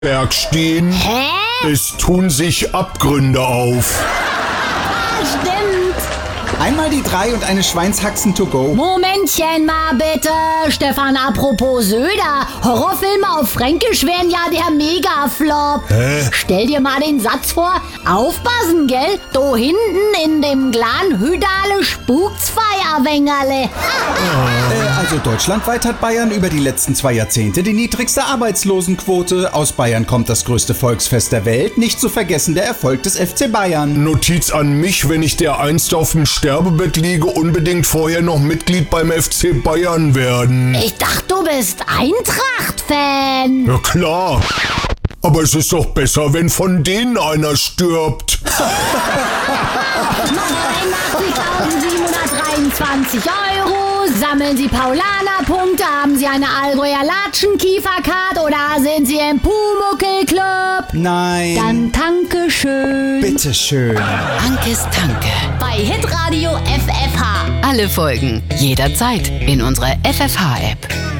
Berg stehen. Hä? Es tun sich Abgründe auf. Stimmt. Einmal die 3 und eine Schweinshaxen to go. Momentchen mal bitte. Stefan, apropos Söder. Horrorfilme auf Fränkisch wären ja der Mega-Flop. Stell dir mal den Satz vor. Aufpassen, gell? Da hinten in dem Glan Hüdale spukt's Feierwängerle. Also deutschlandweit hat Bayern über die letzten 2 Jahrzehnte die niedrigste Arbeitslosenquote. Aus Bayern kommt das größte Volksfest der Welt. Nicht zu vergessen der Erfolg des FC Bayern. Notiz an mich, wenn ich dereinst auf dem Sterbebett liege, unbedingt vorher noch Mitglied beim FC Bayern werden. Ich dachte, du bist Eintracht-Fan. Ja klar. Aber es ist doch besser, wenn von denen einer stirbt. 89.723 €. Sammeln Sie Paulaner-Punkte? Haben Sie eine Allgäuer Latschenkiefercard oder sind Sie im Pumuckl-Club? Nein. Dann danke schön. Bitteschön. Ankes Tanke. Bei Hitradio FFH. Alle Folgen jederzeit in unserer FFH-App.